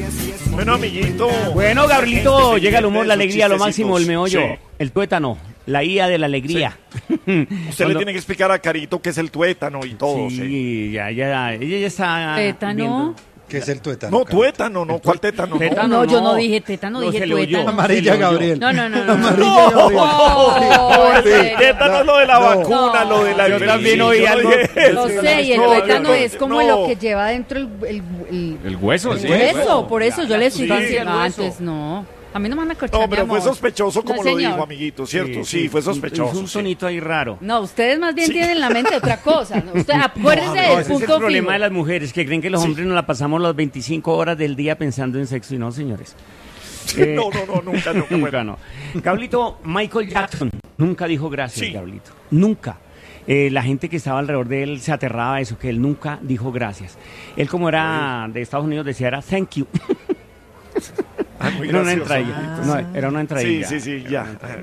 Bueno, amiguito. Bueno, Gabrielito, Gente llega el humor, la pendiente de alegría, lo sus máximo, el chistecitos. meollo, Sí. el tuétano, la IA de la alegría. Usted le tiene que explicar a Carito qué es el tuétano y todo. Sí. Sí, ella ya está ¿Tétano? viendo. ¿Qué es el tuétano? No, tuétano, no. ¿Cuál tétano? No. Tétano. No, yo no. no dije tétano, No, dije se le oyó. tuétano. Amarilla, Se le oyó. Gabriel. No. Amarilla, Gabriel. No, en serio. Tétano es lo de la No. vacuna, lo de la Yo gripe. también oí Yo no algo. dije Lo eso. sé, y el No, tuétano no, es como no. lo que lleva dentro el hueso, el sí. hueso, por eso yo le estoy Sí, diciendo el hueso. antes, no. A mí no me van a cortar, No, pero mi fue amor. sospechoso como No, lo señor. dijo, amiguito, ¿cierto? Sí, fue Hizo sospechoso. un sí. sonito ahí raro. No, ustedes más bien tienen en la mente otra cosa. ¿No? Usted, acuérdense No, del ese es el punto problema fijo. de las mujeres, que creen que los hombres nos la pasamos las 25 horas del día pensando en sexo y no, señores. No, nunca. Nunca Bueno. no. Gablito, Michael Jackson nunca dijo gracias, Sí. Gablito. Nunca. La gente que estaba alrededor de él se aterraba de eso, que él nunca dijo gracias. Él, como era de Estados Unidos, decía era thank you. Ah, muy Era una gracioso, entradilla. amiguito. No, era una entradilla. Sí, ya.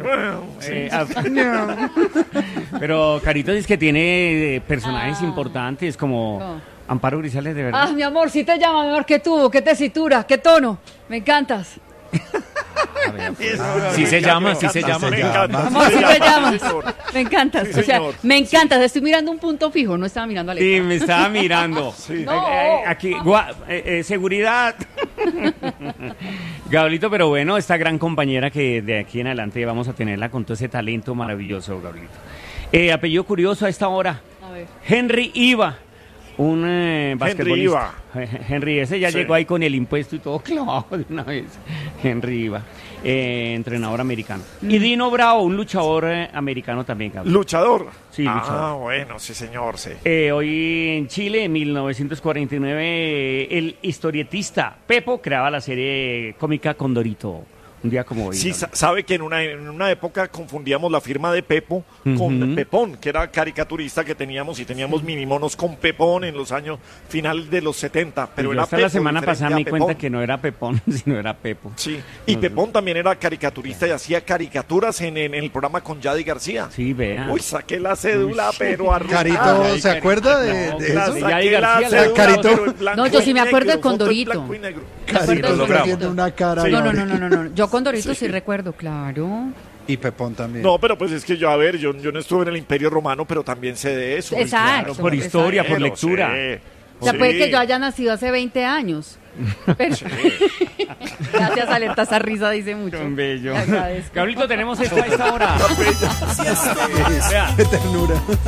Pero Carito dice que tiene personajes importantes como No. Amparo Grisales, de verdad. Ah, mi amor, si te llama, mi amor, qué tubo, qué tesitura, qué tono. Me encantas. Sí se llama, sí se llama. Me encanta. Amor, si te llamas. señor. Me encantas. Sí, O sea, señor. me encantas. Estoy mirando un punto fijo, no estaba mirando a Sí, Alexa. me estaba mirando. Sí. No. Aquí, seguridad. Gabrielito, pero bueno, esta gran compañera que de aquí en adelante vamos a tenerla con todo ese talento maravilloso, Gabrielito. Apellido curioso a esta hora. A ver. Henry Iva, un basquetbolista. Henry, ese ya Sí. llegó ahí con el impuesto y todo clavado de una vez. Henry Iva, entrenador americano. Y Dino Bravo, un luchador americano también, Gabriel. Luchador. Sí, luchador. Ah, bueno, sí, señor, sí. Hoy en Chile, en 1949, el historietista Pepo creaba la serie cómica Condorito. Un día como hoy. Sí, Gabriel. sabe que en una época confundíamos la firma de Pepo con Ujú. Pepón, que era caricaturista que teníamos y teníamos minimonos con Pepón en los años finales de los 70. Pero Y yo era hasta Pepo, la semana diferente pasada a me di cuenta Pepón. que no era Pepón, sino era Pepo. Sí, y No, Pepón también era caricaturista y hacía caricaturas en el programa con Yadi García. Sí, vea. Uy, saqué la cédula, pero arrugada. Carito, ¿se acuerda de No, eso? La claro. saqué Yadi la García, cédula, Carito. pero en blanco No, yo sí y me acuerdo de negro, foto en Condorito. blanco y negro. Carito acuerdo está de haciendo una cara. Sí. No. Yo Condorito sí recuerdo, claro. Y Pepón también. No, pero pues es que yo, a ver, yo no estuve en el Imperio Romano, pero también sé de eso. Exacto. Claro, por historia, por Pero lectura. sí, O sea, sí. puede que yo haya nacido hace 20 años. Pero... Gracias, Alerta, esa risa dice mucho. Tan bello. Le agradezco. Gabrielito, tenemos esta hora. Vea. Qué ternura.